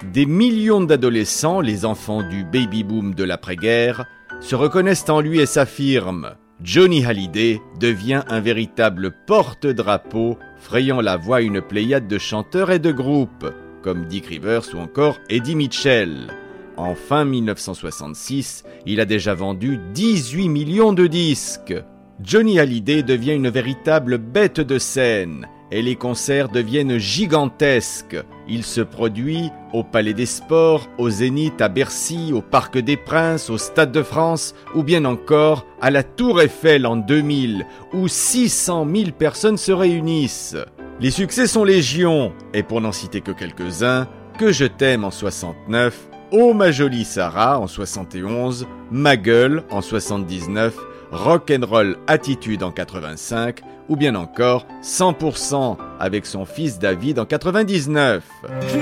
Des millions d'adolescents, les enfants du baby-boom de l'après-guerre, se reconnaissent en lui et s'affirment. Johnny Hallyday devient un véritable porte-drapeau, frayant la voie à une pléiade de chanteurs et de groupes, comme Dick Rivers ou encore Eddie Mitchell. En fin 1966, il a déjà vendu 18 millions de disques. Johnny Hallyday devient une véritable bête de scène et les concerts deviennent gigantesques. Il se produit au Palais des Sports, au Zénith, à Bercy, au Parc des Princes, au Stade de France ou bien encore à la Tour Eiffel en 2000 où 600 000 personnes se réunissent. Les succès sont légion et pour n'en citer que quelques-uns, Que je t'aime en 69, Oh ma jolie Sarah en 71, Ma gueule en 79, Rock'n'Roll Attitude en 85 ou bien encore 100% avec son fils David en 99.